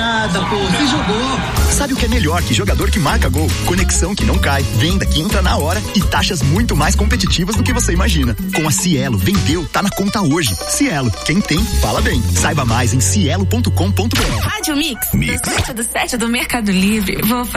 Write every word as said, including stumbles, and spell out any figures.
nada, pô. Você jogou. Sabe o que é melhor que jogador que marca gol? Conexão que não cai, venda que entra na hora e taxas muito mais competitivas do que você imagina. Com a Cielo, vendeu, tá na conta hoje. Cielo, quem tem, fala bem. Saiba mais em cielo ponto com ponto br. Rádio Mix, Mix. Das sete do Mercado Livre. Vou